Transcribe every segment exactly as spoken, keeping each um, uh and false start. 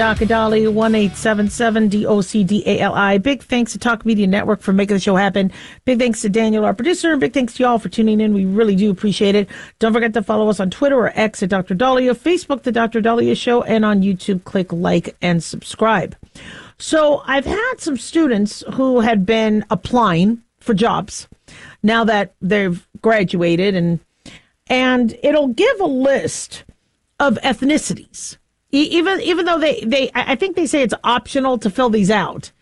Docadali, one eight seven seven D O C D A L I. Big thanks to Talk Media Network for making the show happen. Big thanks to Daniel, our producer, and big thanks to y'all for tuning in. We really do appreciate it. Don't forget to follow us on Twitter or X at Doctor Dahlia, Facebook, The Doctor Dahlia Show, and on YouTube, click like and subscribe. So I've had some students who had been applying for jobs now that they've graduated, and and it'll give a list of ethnicities. Even even though they, they, I think they say it's optional to fill these out.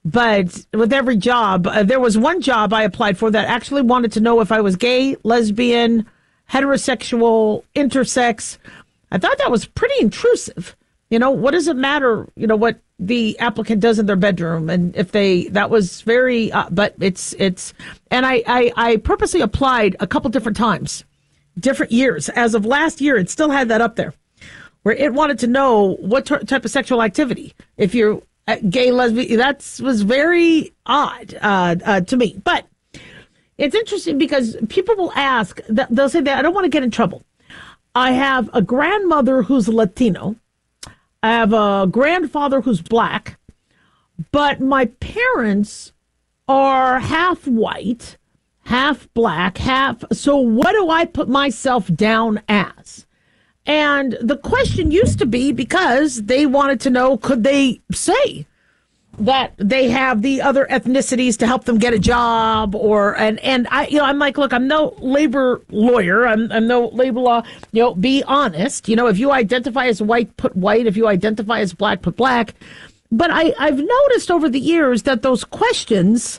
But with every job, uh, there was one job I applied for that actually wanted to know if I was gay, lesbian, heterosexual, intersex. I thought that was pretty intrusive. You know, what does it matter, you know, what the applicant does in their bedroom? And if they, that was very, uh, but it's, it's, and I, I, I purposely applied a couple different times, different years. As of last year, it still had that up there, where it wanted to know what t- type of sexual activity. If you're gay, lesbian, that was very odd uh, uh, to me. But it's interesting because people will ask, they'll say that I don't want to get in trouble. I have a grandmother who's Latino. I have a grandfather who's black. But my parents are half white, half black, half. So what do I put myself down as? And the question used to be because they wanted to know, could they say that they have the other ethnicities to help them get a job? Or and and I, you know, I'm like, look, I'm no labor lawyer. I'm I'm no labor law. You know, be honest. You know, if you identify as white, put white. If you identify as black, put black. But I I've noticed over the years that those questions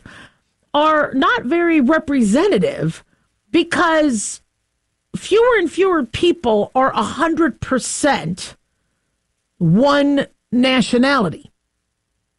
are not very representative because fewer and fewer people are one hundred percent one nationality.